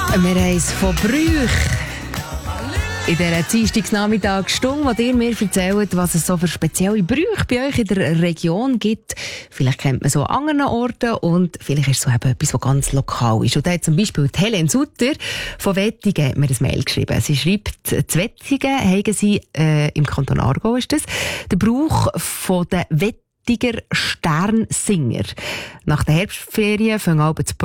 Wir haben es von Brüch in dieser Dienstagnachmittagsstunde, wo ihr mir erzählt, was es so für spezielle Brüche bei euch in der Region gibt. Vielleicht kennt man so an anderen Orten und vielleicht ist es so etwas, was ganz lokal ist. Und da hat zum Beispiel die Helen Sutter von Wettingen hat mir ein Mail geschrieben. Sie schreibt, zu Wettingen haben sie, im Kanton Aargau ist das, den Brauch von den Wettiger Sternsinger. Nach den Herbstferien fangen alle